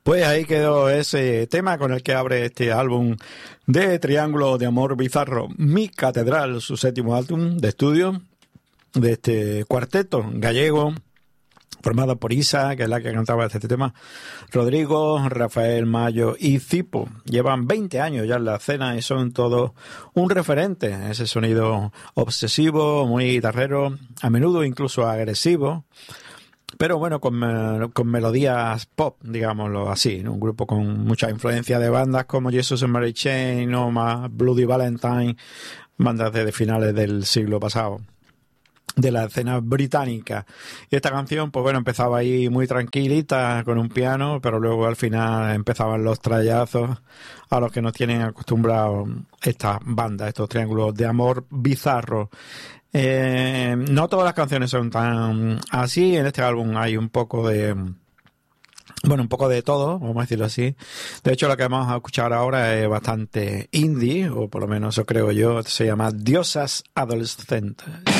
Pues ahí quedó ese tema con el que abre este álbum de Triángulo de Amor Bizarro, Mi Catedral, su séptimo álbum de estudio de este cuarteto gallego formado por Isa, que es la que cantaba este tema, Rodrigo, Rafael Mayo y Cipo. Llevan 20 años ya en la escena y son todos un referente. Ese sonido obsesivo, muy guitarrero, a menudo incluso agresivo, pero bueno, con melodías pop, digámoslo así, ¿no? Un grupo con mucha influencia de bandas como Jesus and Mary Chain o más Bloody Valentine, bandas de finales del siglo pasado, de la escena británica. Y esta canción, pues bueno, empezaba ahí muy tranquilita con un piano, pero luego al final empezaban los trallazos a los que nos tienen acostumbrados estas bandas, estos triángulos de amor bizarros. No todas las canciones son tan así. En este álbum hay un poco de todo, vamos a decirlo así. De hecho, lo que vamos a escuchar ahora es bastante indie, o por lo menos eso creo yo. Se llama Diosas Adolescentes.